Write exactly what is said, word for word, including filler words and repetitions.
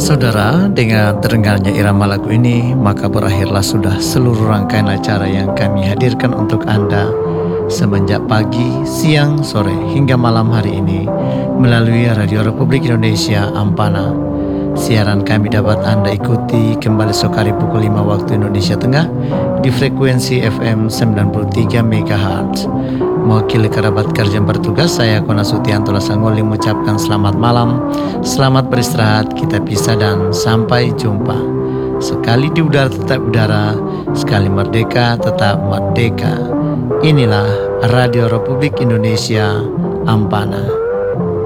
Saudara, dengan terdengarnya irama lagu ini, maka berakhirlah sudah seluruh rangkaian acara yang kami hadirkan untuk Anda semenjak pagi, siang, sore, hingga malam hari ini melalui Radio Republik Indonesia Ampana. Siaran kami dapat Anda ikuti kembali sore pukul lima waktu Indonesia Tengah di frekuensi F M sembilan puluh tiga megahertz. Mewakili kerabat kerja yang bertugas, saya Kona Sutianto Lasangoli mengucapkan selamat malam, selamat beristirahat, kita pisah dan sampai jumpa. Sekali di udara tetap udara, sekali merdeka tetap merdeka. Inilah Radio Republik Indonesia Ampana.